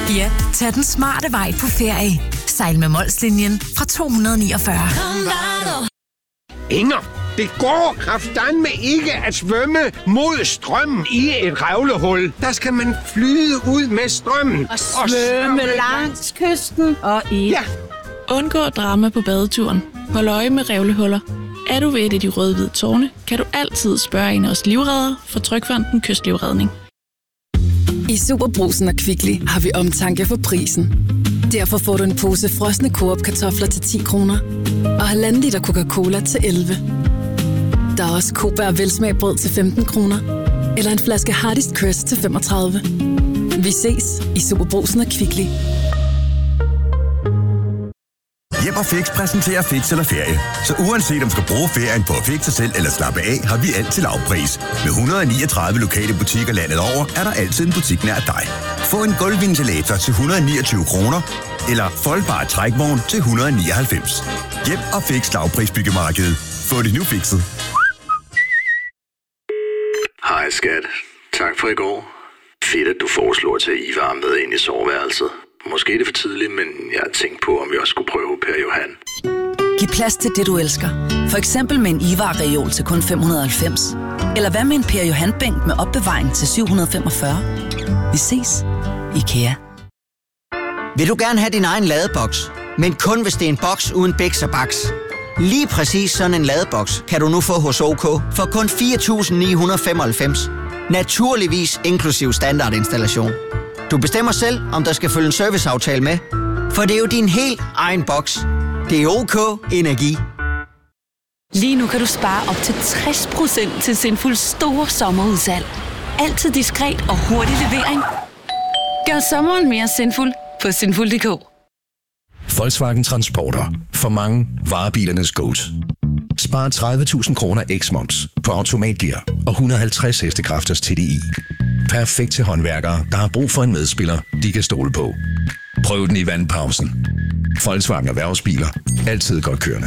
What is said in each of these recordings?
Ja, tag den smarte vej på ferie. Sejl med Molslinjen fra 249. Inger, det går kraftedeme ikke at svømme mod strømmen i et revlehul. Der skal man flyde ud med strømmen. Og svømme langs kysten og i. Ja. Undgå drama på badeturen. Hold øje med revlehuller. Er du ved et af de røde-hvide tårne, kan du altid spørge en af os livreddere fra Trygfonden Kystlivredning. I Superbrugsen og Kvickly har vi omtanke for prisen. Derfor får du en pose frosne Coop-kartofler til 10 kroner og 1,5 liter Coca-Cola til 11. Der er også Cobær velsmagbrød til 15 kroner eller en flaske Hardest Crest til 35. Vi ses i Superbrugsen og Kvickly. Hjem og Fix præsenterer Fix eller Ferie. Så uanset om du skal bruge ferien på at fikse sig selv eller slappe af, har vi altid lavpris. Med 139 lokale butikker landet over, er der altid en butik nær dig. Få en gulvventilator til 129 kroner, eller foldbar trækvogn til 199. Hjem og Fix lavprisbyggemarkedet. Få det nu fikset. Hej skat. Tak for i går. Fedt, at du foreslår at tage Ivar med ind i soveværelset. Måske er det for tidligt, men jeg har tænkt på, om vi også skulle prøve Per Johan. Giv plads til det, du elsker. For eksempel med en Ivar-reol til kun 590. Eller hvad med en Per Johan-bænk med opbevaring til 745. Vi ses. IKEA. Vil du gerne have din egen ladeboks, men kun hvis det er en boks uden biks og baks? Lige præcis sådan en ladeboks kan du nu få hos OK for kun 4.995. Naturligvis inklusiv standardinstallation. Du bestemmer selv, om der skal følge en serviceaftale med, for det er jo din helt egen boks. Det er OK Energi. Lige nu kan du spare op til 60% til Sinfuls store sommerudsalg. Altid diskret og hurtig levering. Gør sommeren mere sinful på sinful.dk. Volkswagen Transporter. For mange varebilernes GOAT. Spar 30.000 kroner eks-moms på automatgear og 150 hestekræfters TDI. Perfekt til håndværkere, der har brug for en medspiller, de kan stole på. Prøv den i vandpausen. Volkswagen Erhvervsbiler. Altid godt kørende.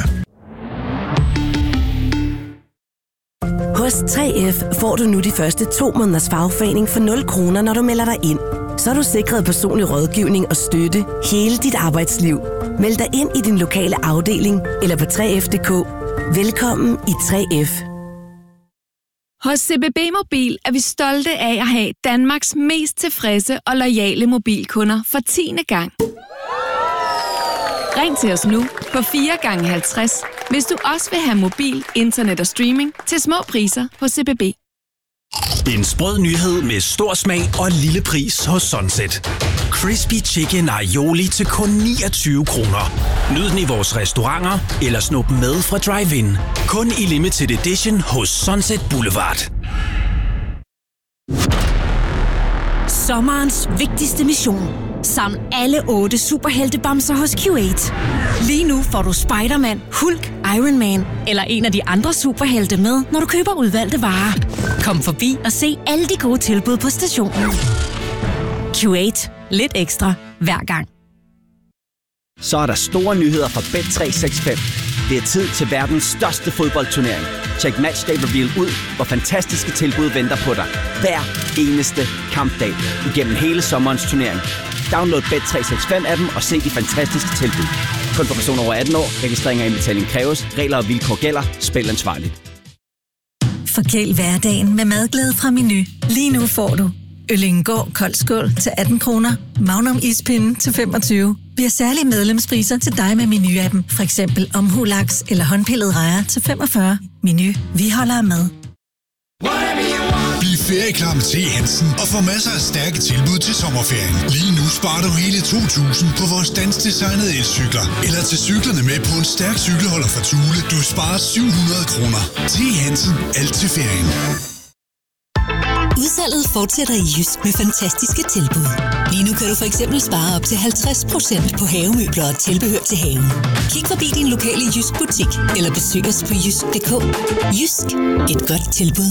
Hos 3F får du nu de første 2 måneders fagforening for 0 kroner, når du melder dig ind. Så er du sikret personlig rådgivning og støtte hele dit arbejdsliv. Meld dig ind i din lokale afdeling eller på 3F.dk. Velkommen i 3F. Hos CBB Mobil er vi stolte af at have Danmarks mest tilfredse og loyale mobilkunder for 10. gang. Ring til os nu på 4x50, hvis du også vil have mobil, internet og streaming til små priser hos CBB. En sprød nyhed med stor smag og lille pris hos Sunset. Crispy Chicken Aioli til kun 29 kroner. Nyd den i vores restauranter eller snup med fra Drive-In. Kun i limited edition hos Sunset Boulevard. Sommerens vigtigste mission. Saml alle 8 superheltebamser hos Q8. Lige nu får du Spider-Man, Hulk, Iron Man eller en af de andre superhelte med, når du køber udvalgte varer. Kom forbi og se alle de gode tilbud på stationen. Q8. Lidt ekstra hver gang. Så er der store nyheder fra Bet365. Det er tid til verdens største fodboldturnering. Check Matchday Reveal ud, hvor fantastiske tilbud venter på dig. Hver eneste kampdag igennem hele sommerens turnering. Download Bet365-appen og se de fantastiske tilbud. Kun for personer over 18 år. Registrering og indbetaling kræves. Regler og vilkår gælder. Spil ansvarligt. Forkæl hverdagen med madglæde fra Menu. Lige nu får du Øllingård kold skål til 18 kroner. Magnum ispinde til 25. Vi har særlige medlemspriser til dig med Menu-appen. For eksempel omhulaks eller håndpillet rejer til 45. Menu. Vi holder med. Bliv ferieklar med T. Hansen og få masser af stærke tilbud til sommerferien. Lige nu sparer du hele 2.000 på vores danskdesignede elcykler. Eller til cyklerne med på en stærk cykelholder fra Thule. Du sparer 700 kroner. T. Hansen. Alt til ferien. Udsalget fortsætter i Jysk med fantastiske tilbud. Lige nu kan du for eksempel spare op til 50% på havemøbler og tilbehør til haven. Kig forbi din lokale Jysk butik eller besøg os på jysk.dk. Jysk. Et godt tilbud.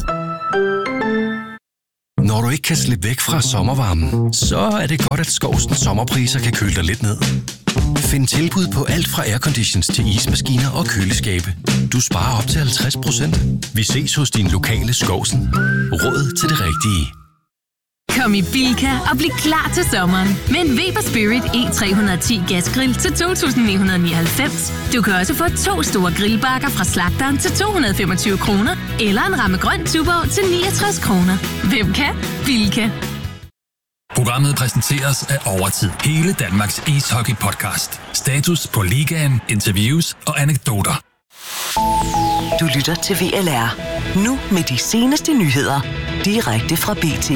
Når du ikke kan slippe væk fra sommervarmen, så er det godt, at Skovsens sommerpriser kan køle dig lidt ned. Find tilbud på alt fra airconditions til ismaskiner og køleskabe. Du sparer op til 50%. Vi ses hos din lokale Skovsen. Råd til det rigtige. Kom i Bilka og bliv klar til sommeren med en Weber Spirit E310 gasgrill til 2.999. Du kan også få 2 store grillbakker fra slagteren til 225 kroner, eller en ramme grøn Tuborg til 69 kroner. Hvem kan? Bilka. Programmet præsenteres af Overtid. Hele Danmarks ishockey-podcast. Status på ligaen, interviews og anekdoter. Du lytter til VLR. Nu med de seneste nyheder. Direkte fra BT.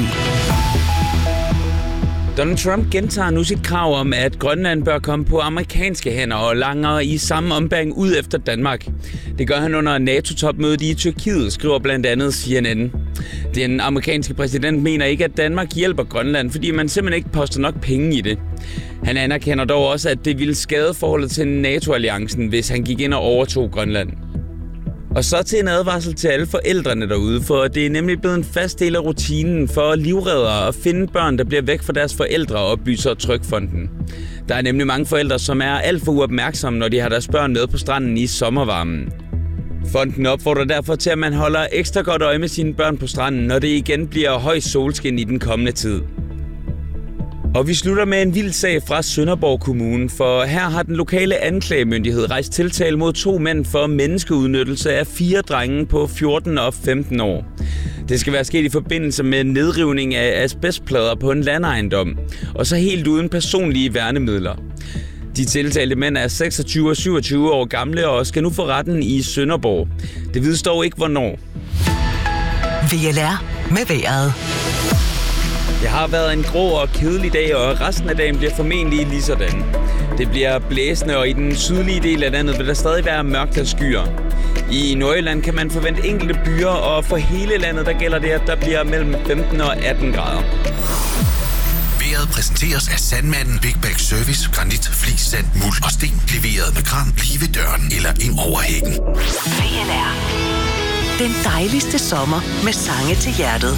Donald Trump gentager nu sit krav om, at Grønland bør komme på amerikanske hænder og langer i samme ombæring ud efter Danmark. Det gør han under NATO-topmødet i Tyrkiet, skriver blandt andet CNN. Den amerikanske præsident mener ikke, at Danmark hjælper Grønland, fordi man simpelthen ikke poster nok penge i det. Han anerkender dog også, at det ville skade forholdet til NATO-alliancen, hvis han gik ind og overtog Grønland. Og så til en advarsel til alle forældrene derude, for det er nemlig blevet en fast del af rutinen for livreddere at finde børn, der bliver væk fra deres forældre, oplyser Trygfonden. Der er nemlig mange forældre, som er alt for uopmærksomme, når de har deres børn med på stranden i sommervarmen. Fonden opfordrer derfor til, at man holder ekstra godt øje med sine børn på stranden, når det igen bliver høj solskin i den kommende tid. Og vi slutter med en vild sag fra Sønderborg Kommune, for her har den lokale anklagemyndighed rejst tiltale mod 2 mænd for menneskeudnyttelse af 4 drenge på 14 og 15 år. Det skal være sket i forbindelse med nedrivning af asbestplader på en landejendom, og så helt uden personlige værnemidler. De tiltalte mænd er 26 og 27 år gamle og skal nu for retten i Sønderborg. Det vides dog ikke hvornår. VLR med vejret. Det har været en grå og kedelig dag, og resten af dagen bliver formentlig lige sådan. Det bliver blæsende, og i den sydlige del af landet vil der stadig være mørkt og skyer. I Nordjylland kan man forvente enkelte byer, og for hele landet der gælder det, at der bliver mellem 15 og 18 grader. Vejret præsenteres af Sandmanden Big Bag Service, granit, flis, sand, muld og sten. Leveret med kran lige ved døren eller ind over hækken. VLR. Den dejligste sommer med sange til hjertet.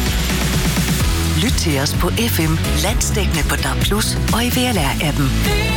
Lyt til os på FM, landsdækkende på DAB+ og i VLR-appen.